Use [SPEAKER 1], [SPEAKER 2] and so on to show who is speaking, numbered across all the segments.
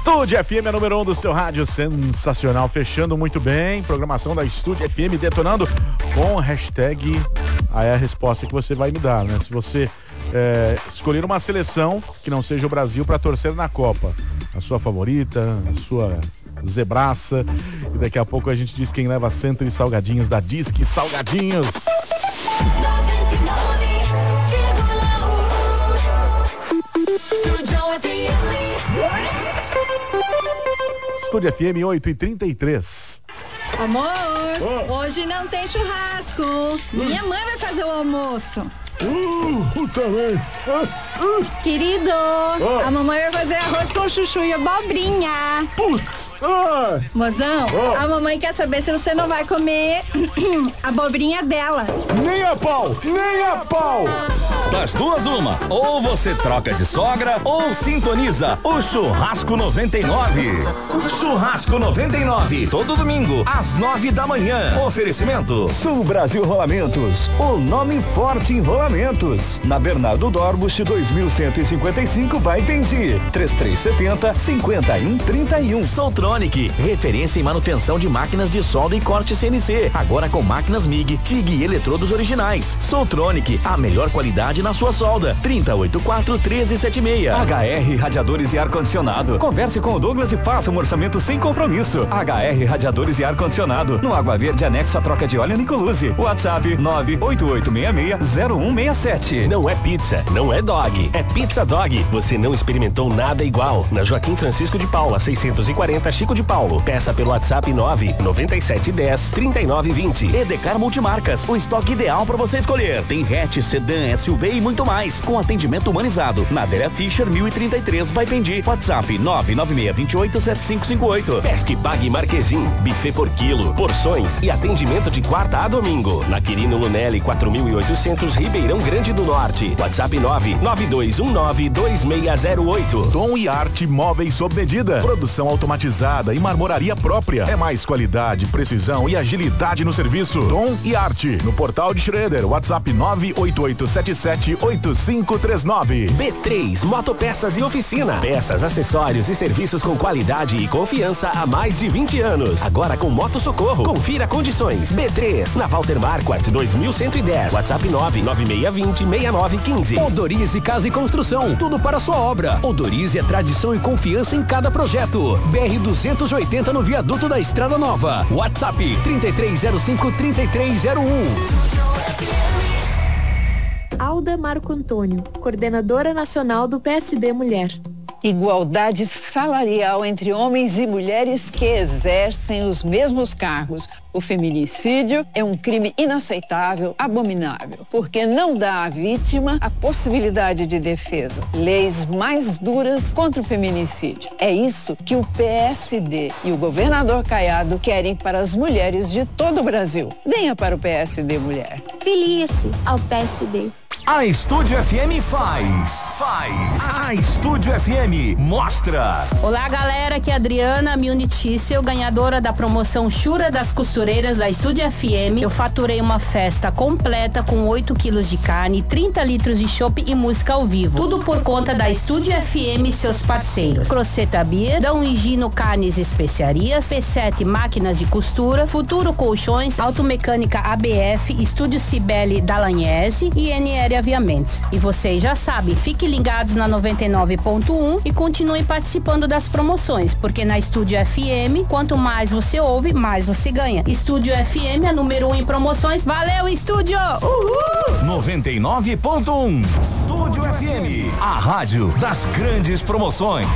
[SPEAKER 1] Estúdio FM, a número 1 do seu rádio, sensacional, fechando muito bem, programação da Estúdio FM detonando com a hashtag, aí é a resposta que você vai me dar, né? Se você escolher uma seleção que não seja o Brasil para torcer na Copa, a sua favorita, a sua zebraça, e daqui a pouco a gente diz quem leva centro e salgadinhos da Disque Salgadinhos. Estúdio FM 8h33.
[SPEAKER 2] Amor, hoje não tem churrasco. Minha mãe vai fazer o almoço.
[SPEAKER 1] Também.
[SPEAKER 2] Querido, a mamãe vai fazer arroz com chuchu e abobrinha.
[SPEAKER 1] Putz!
[SPEAKER 2] Mozão, a mamãe quer saber se você não vai comer a abobrinha dela.
[SPEAKER 1] Nem a pau! Nem a pau!
[SPEAKER 3] Das duas, uma. Ou você troca de sogra ou sintoniza o Churrasco 99. Churrasco 99, todo domingo, às 9 da manhã. Oferecimento
[SPEAKER 4] Sul Brasil Rolamentos, o nome forte em rolamentos. Na Bernardo Dorbusch 2155 vai Pendi. 3370-5131.
[SPEAKER 5] Soltronic, referência em manutenção de máquinas de solda e corte CNC. Agora com máquinas MIG, TIG e eletrodos originais. Soltronic, a melhor qualidade na sua solda. 3084-1376.
[SPEAKER 4] HR Radiadores e Ar-Condicionado. Converse com o Douglas e faça um orçamento sem compromisso. HR Radiadores e Ar-Condicionado. No Água Verde, anexo à troca de óleo Nicoluse. WhatsApp 98866-0167.
[SPEAKER 6] Não é pizza, não é dog, é Pizza Dog. Você não experimentou nada igual. Na Joaquim Francisco de Paula, 640, Chico de Paulo. Peça pelo WhatsApp 99710-3920.
[SPEAKER 5] Edecar Multimarcas, o estoque ideal para você escolher. Tem hatch, sedã, SUV e muito mais, com atendimento humanizado. Na Adélia Fischer 1033 vai Pendi. WhatsApp 996287558.
[SPEAKER 6] Pesque Pague Marquezim, buffet por quilo, porções e atendimento de quarta a domingo. Na Quirino Lunelli 4800, Ribeirão Grande do Norte. WhatsApp 992192608.
[SPEAKER 1] Tom e Arte Móveis sob medida. Produção automatizada e marmoraria própria. É mais qualidade, precisão e agilidade no serviço. Tom e Arte. No portal de Schroeder. WhatsApp 988778539.
[SPEAKER 6] B3 Motopeças e Oficina. Peças, acessórios e serviços com qualidade e confiança há mais de 20 anos. Agora com Moto Socorro. Confira condições. B3 na Walter Marquardt 2110. WhatsApp 996206915.
[SPEAKER 7] Odorize Casa e Construção, tudo para a sua obra. Odorize é tradição e confiança em cada projeto. BR 280 no viaduto da Estrada Nova. WhatsApp 3305-3301.
[SPEAKER 8] Alda Marco Antônio, coordenadora nacional do PSD Mulher.
[SPEAKER 9] Igualdade salarial entre homens e mulheres que exercem os mesmos cargos. O feminicídio é um crime inaceitável, abominável, porque não dá à vítima a possibilidade de defesa. Leis mais duras contra o feminicídio. É isso que o PSD e o governador Caiado querem para as mulheres de todo o Brasil. Venha para o PSD Mulher.
[SPEAKER 8] Filie-se ao PSD.
[SPEAKER 3] A Estúdio FM faz. A Estúdio FM mostra.
[SPEAKER 10] Olá, galera, aqui é a Adriana Milnitício, ganhadora da promoção Chura das Costureiras da Estúdio FM. Eu faturei uma festa completa com 8 quilos de carne, 30 litros de chopp e música ao vivo. Tudo por conta da Estúdio FM e seus parceiros. Croceta Beer, Dão Higino Carnes e Especiarias, P7 Máquinas de Costura, Futuro Colchões, Automecânica ABF, Estúdio Cibele Dallagnese e NR Aviamentos. E vocês já sabem, fiquem ligados na 99.1 e continuem participando das promoções, porque na Estúdio FM, quanto mais você ouve, mais você ganha. Estúdio FM é número 1 em promoções. Valeu, Estúdio! Uhul!
[SPEAKER 3] 99.1 Estúdio FM, a rádio das grandes promoções.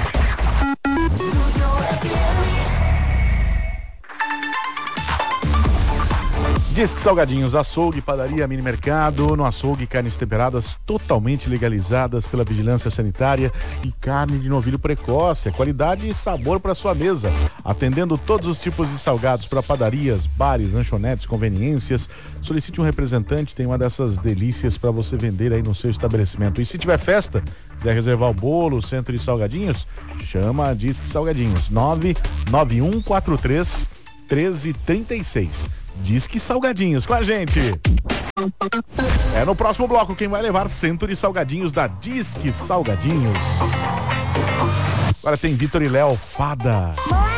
[SPEAKER 1] Disque Salgadinhos, açougue, padaria, mini mercado. No açougue, carnes temperadas totalmente legalizadas pela vigilância sanitária e carne de novilho precoce, qualidade e sabor para sua mesa, atendendo todos os tipos de salgados para padarias, bares, lanchonetes, conveniências. Solicite um representante, tem uma dessas delícias para você vender aí no seu estabelecimento. E se tiver festa, quiser reservar o bolo, centro de salgadinhos, chama a Disque Salgadinhos, 99143-1336. Disque Salgadinhos com a gente. É no próximo bloco quem vai levar centro de salgadinhos da Disque Salgadinhos. Agora tem Vitor e Léo, Fada.
[SPEAKER 11] Boa